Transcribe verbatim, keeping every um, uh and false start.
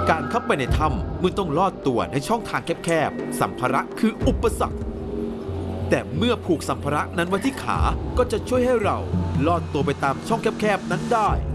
การเข้าไปในถ้ำเมื่อต้องลอดตัวในช่องทางแคบๆสัมภาระคืออุปสรรคแต่เมื่อผูกสัมภาระนั้นไว้ที่ขาก็จะช่วยให้เราลอดตัวไปตามช่องแคบๆนั้นได้